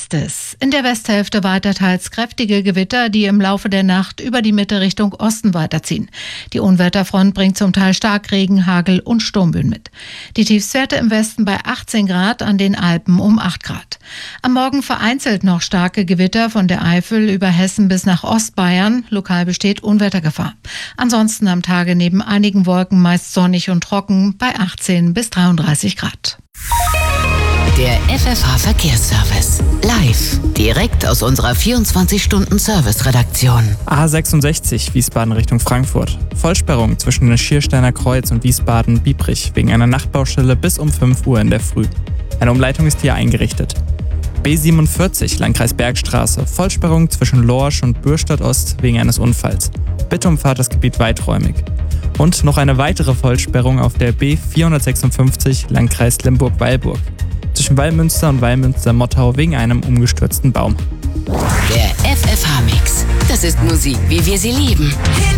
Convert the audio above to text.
erstes. In der Westhälfte weiter teils kräftige Gewitter, die im Laufe der Nacht über die Mitte Richtung Osten weiterziehen. Die Unwetterfront bringt zum Teil Starkregen, Hagel und Sturmböen mit. Die Tiefstwerte im Westen bei 18 Grad, an den Alpen um 8 Grad. Am Morgen vereinzelt noch starke Gewitter von der Eifel über Hessen bis nach Ostbayern. Lokal besteht Unwettergefahr. Ansonsten am Tage neben einigen Wolken meist sonnig und trocken bei 18 bis 33 Grad. Der FFH-Verkehrsservice. Live. Direkt aus unserer 24-Stunden-Service-Redaktion. A66 Wiesbaden Richtung Frankfurt. Vollsperrung zwischen dem Schiersteiner Kreuz und Wiesbaden-Biebrich wegen einer Nachtbaustelle bis um 5 Uhr in der Früh. Eine Umleitung ist hier eingerichtet. B47 Landkreis Bergstraße. Vollsperrung zwischen Lorsch und Bürstadt Ost wegen eines Unfalls. Bitte umfahrt das Gebiet weiträumig. Und noch eine weitere Vollsperrung auf der B456 Landkreis Limburg-Weilburg. Zwischen Wallmünster und Wallmünster-Mottau wegen einem umgestürzten Baum. Der FFH-Mix. Das ist Musik, wie wir sie lieben.